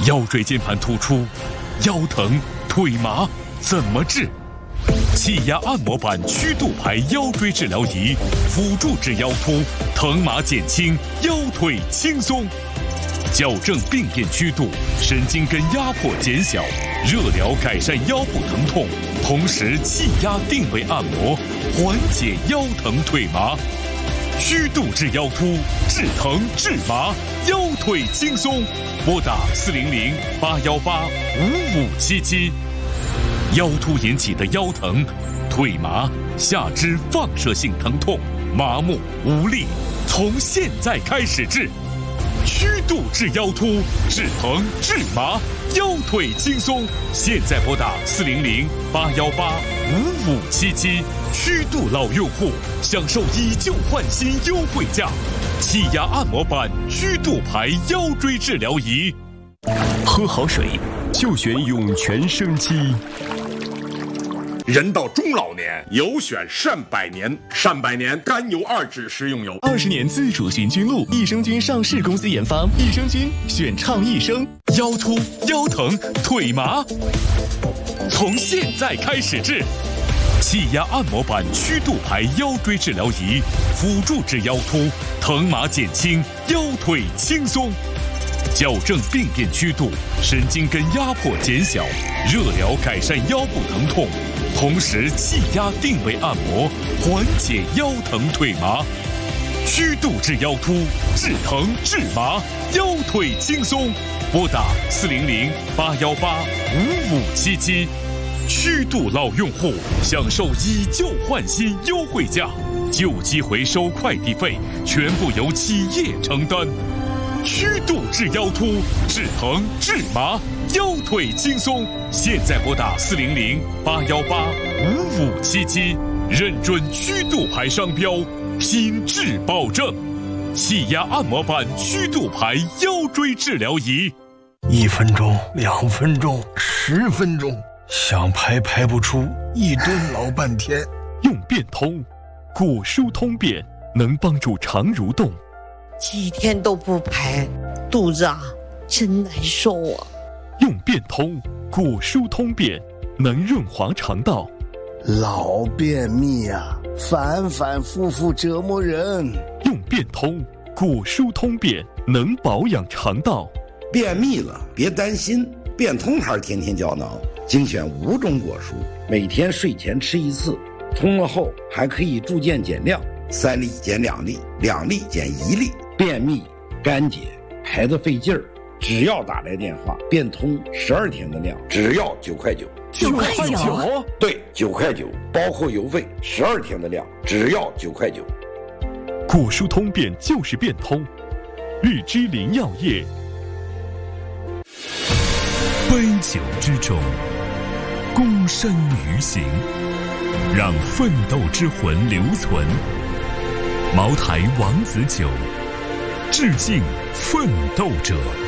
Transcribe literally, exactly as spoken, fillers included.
腰椎间盘突出、腰疼、腿麻怎么治？气压按摩板曲度排腰椎治疗仪，辅助治腰突，疼麻减轻，腰腿轻松。矫正病变曲度，神经根压迫减小，热疗改善腰部疼痛，同时气压定位按摩，缓解腰疼腿麻。曲度治腰突，治疼治麻，腰腿轻松。拨打四零零八幺八五五七七。腰突引起的腰疼、腿麻、下肢放射性疼痛、麻木无力，从现在开始治。曲度治腰突，治疼治麻，腰腿轻松。现在拨打四零零八幺八五五七七。曲度老用户享受以旧换新优惠价，气压按摩板曲度排腰椎治疗仪。 喝好水就选涌泉生机。 人到中老年，有选善百年。善百年甘油二酯食用油， 二十年自主寻菌露，益生菌上市公司研发，益生菌选畅益生。 腰突、腰疼、腿麻，从现在开始治。气压按摩板曲度排腰椎治疗仪，辅助治腰突，疼麻减轻，腰腿轻松。矫正病变曲度，神经根压迫减小，热疗改善腰部疼痛，同时气压定位按摩，缓解腰疼腿麻。曲度治腰突，治疼治麻，腰腿轻松。拨打四零零八幺八五五七七。曲度老用户享受以旧换新优惠价，旧机回收快递费全部由企业承担。曲度治腰突，治疼治麻，腰腿轻松。现在拨打四零零八幺八五五七七，认准曲度牌商标，品质保证。气压按摩板曲度牌腰椎治疗仪， 一分钟、两分钟、十分钟，想排排不出，一蹲老半天。 用变通，果舒通便能帮助肠蠕动。 几天都不排，肚子啊真难受啊！ 用变通，果舒通便能润滑肠道。 老便秘啊，反反复复折磨人。 用变通，果舒通便能保养肠道。 便秘了别担心，变通牌天天胶囊精选五种果蔬，每天睡前吃一次，通了后还可以逐渐减量，三粒减两粒，两粒减一粒。便秘、干结、排得费劲儿，只要打来电话，变通十二天的量，只要九块九。 九块九？ 对，九块九，包括邮费，十二天的量，只要九块九。 果舒通便就是变通，日之林药业。 杯酒之中，躬身于行，让奋斗之魂留存。茅台王子酒，致敬奋斗者。